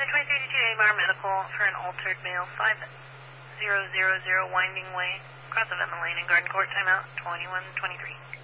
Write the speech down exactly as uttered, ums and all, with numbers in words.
twenty thirty-two A M R Medical for an altered male, five zero zero zero Winding Way, across of Emma Lane in Garden Court, timeout twenty-one twenty-three.